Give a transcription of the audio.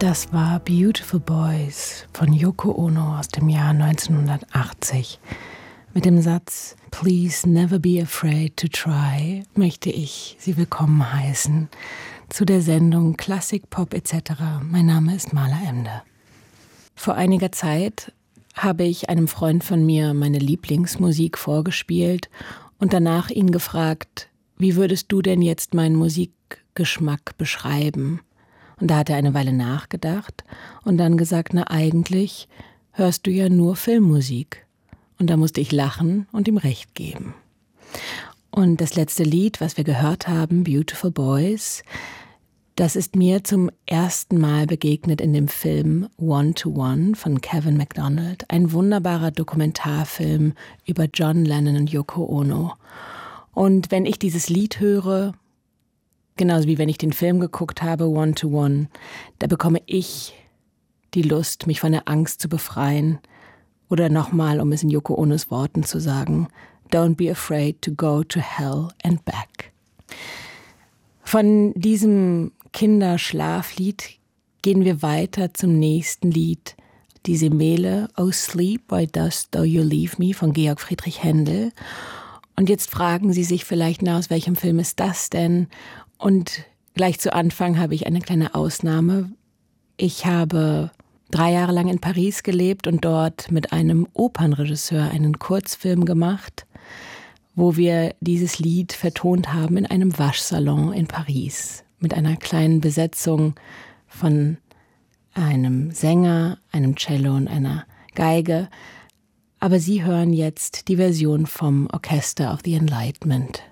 Das war Beautiful Boys von Yoko Ono aus dem Jahr 1980. Mit dem Satz Please never be afraid to try möchte ich Sie willkommen heißen zu der Sendung Klassik, Pop etc. Mein Name ist Marla Emde. Vor einiger Zeit habe ich einem Freund von mir meine Lieblingsmusik vorgespielt und danach ihn gefragt, wie würdest du denn jetzt meinen Musikgeschmack beschreiben? Und da hat er eine Weile nachgedacht und dann gesagt, na eigentlich hörst du ja nur Filmmusik. Und da musste ich lachen und ihm recht geben. Und das letzte Lied, was wir gehört haben, Beautiful Boys, das ist mir zum ersten Mal begegnet in dem Film One to One von Kevin MacDonald. Ein wunderbarer Dokumentarfilm über John Lennon und Yoko Ono. Und wenn ich dieses Lied höre, genauso wie wenn ich den Film geguckt habe, One to One, da bekomme ich die Lust, mich von der Angst zu befreien. Oder nochmal, um es in Yoko Onos Worten zu sagen, Don't be afraid to go to hell and back. Von diesem Kinderschlaflied gehen wir weiter zum nächsten Lied, die Semele Oh Sleep, Why Dost Thou You Leave Me von Georg Friedrich Händel. Und jetzt fragen Sie sich vielleicht, na, aus welchem Film ist das denn? Und gleich zu Anfang habe ich eine kleine Ausnahme. Ich habe 3 Jahre lang in Paris gelebt und dort mit einem Opernregisseur einen Kurzfilm gemacht, wo wir dieses Lied vertont haben in einem Waschsalon in Paris mit einer kleinen Besetzung von einem Sänger, einem Cello und einer Geige. Aber Sie hören jetzt die Version vom Orchester of the Enlightenment.